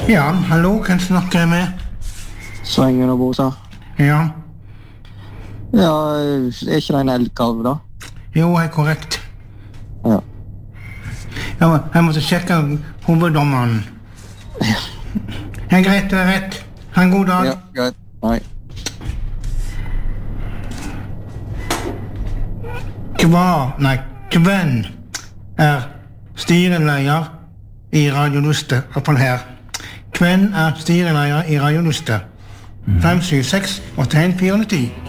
Ja, hallo, kan snakke med? Svengen og Bosa. Ja. Ja, er ikke det en elgkalv da? Jo, er korrekt. Ja. Jeg måtte sjekke hoveddommeren. Greit, det er rett. Ha en god dag. Ja, greit. Nei. Kvenn er styreleder i Radio Luste, opphold her. Kvenn er styreleder i Radio Luste. 576 81 410.